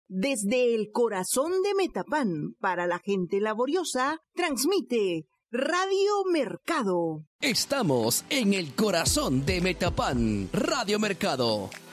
Desde el corazón de Metapán, para la gente laboriosa, transmite Radio Mercado. Estamos en el corazón de Metapán, Radio Mercado.